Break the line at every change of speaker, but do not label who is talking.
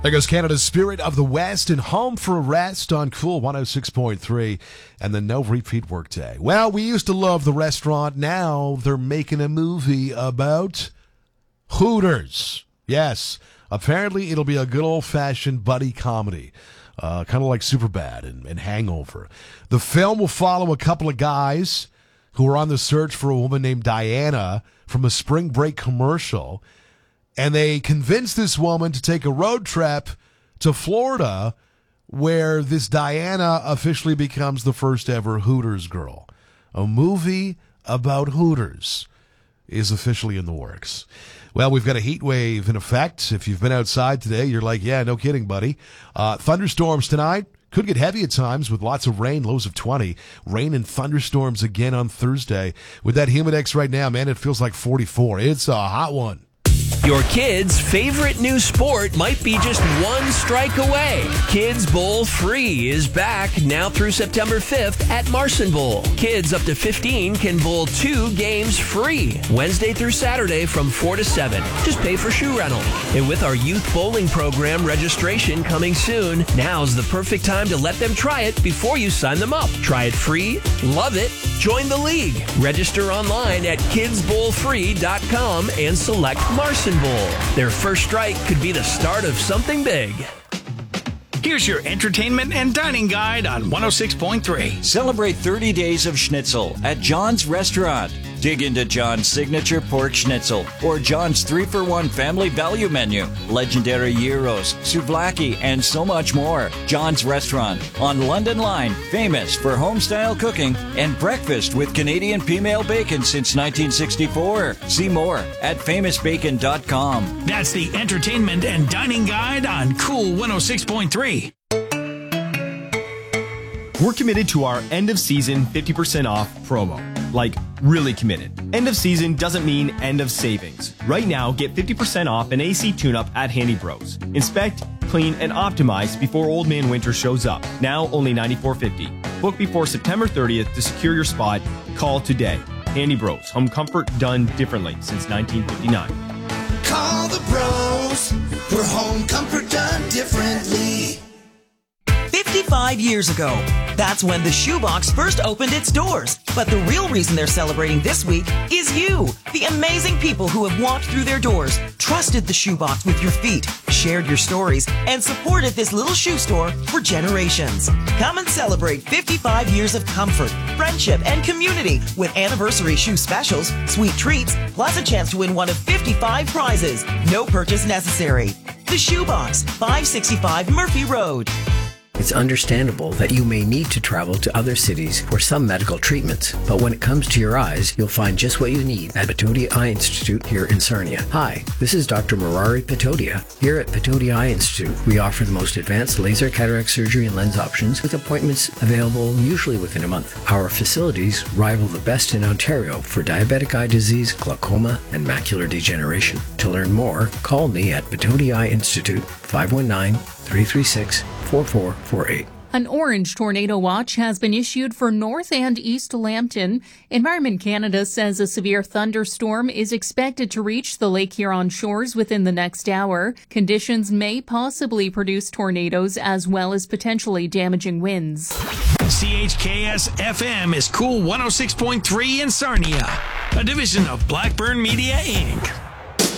There goes Canada's Spirit of the West and Home for a Rest on Cool 106.3 and the no repeat workday. Well, we used to love the restaurant. Now they're making a movie about Hooters. Yes, apparently it'll be a good old-fashioned buddy comedy, kind of like Superbad and Hangover. The film will follow a couple of guys who are on the search for a woman named Diana from a spring break commercial. And they convinced this woman to take a road trip to Florida where this Diana officially becomes the first ever Hooters girl. A movie about Hooters is officially in the works. Well, we've got a heat wave in effect. If you've been outside today, you're like, yeah, no kidding, buddy. Thunderstorms tonight. Could get heavy at times with lots of rain, lows of 20. Rain and thunderstorms again on Thursday. With that Humidex right now, man, it feels like 44. It's a hot one.
Your kids' favorite new sport might be just one strike away. Kids Bowl Free is back now through September 5th at Marson Bowl. Kids up to 15 can bowl 2 games free, Wednesday through Saturday from 4 to 7. Just pay for shoe rental. And with our youth bowling program registration coming soon, now's the perfect time to let them try it before you sign them up. Try it free, love it, join the league. Register online at kidsbowlfree.com and select Marson Bowl. Their first strike could be the start of something big.
Here's your entertainment and dining guide on 106.3.
Celebrate 30 days of schnitzel at John's Restaurant. Dig into John's signature pork schnitzel or John's 3-for-1 family value menu, legendary gyros, souvlaki, and so much more. John's Restaurant on London Line, famous for home-style cooking and breakfast with Canadian female bacon since 1964. See more at famousbacon.com.
That's the entertainment and dining guide on Cool 106.3.
We're committed to our end of season 50% off promo. Like, really committed. End of season doesn't mean end of savings. Right now, get 50% off an AC tune-up at Handy Bros. Inspect, clean, and optimize before Old Man Winter shows up. Now only $94.50. Book before September 30th to secure your spot. Call today. Handy Bros. Home comfort done differently since 1959.
Call the bros for home comfort done differently.
55 years ago, that's when the Shoebox first opened its doors. But the real reason they're celebrating this week is you, the amazing people who have walked through their doors, trusted the Shoebox with your feet, shared your stories, and supported this little shoe store for generations. Come and celebrate 55 years of comfort, friendship, and community with anniversary shoe specials, sweet treats, plus a chance to win one of 55 prizes. No purchase necessary. The Shoebox, 565 Murphy Road.
It's understandable that you may need to travel to other cities for some medical treatments, but when it comes to your eyes, you'll find just what you need at Patodia Eye Institute here in Sarnia. Hi, this is Dr. Murari Patodia. Here at Patodia Eye Institute, we offer the most advanced laser cataract surgery and lens options with appointments available usually within a month. Our facilities rival the best in Ontario for diabetic eye disease, glaucoma, and macular degeneration. To learn more, call me at Patodia Eye Institute, 519-336-4448.
An orange tornado watch has been issued for North and East Lambton. Environment Canada says a severe thunderstorm is expected to reach the Lake Huron shores within the next hour. Conditions may possibly produce tornadoes as well as potentially damaging winds.
CHKS FM is Cool 106.3 in Sarnia, a division of Blackburn Media, Inc.